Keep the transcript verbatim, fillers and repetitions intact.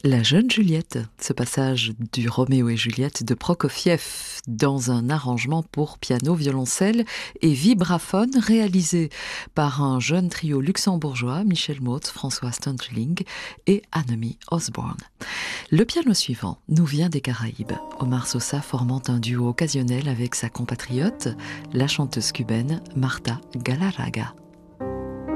La jeune Juliette, ce passage du Roméo et Juliette de Prokofiev dans un arrangement pour piano, violoncelle et vibraphone réalisé par un jeune trio luxembourgeois, Michel Motz, François Stuntling et Annemie Osborne. Le piano suivant nous vient des Caraïbes, Omar Sosa formant un duo occasionnel avec sa compatriote, la chanteuse cubaine Marta Galarraga.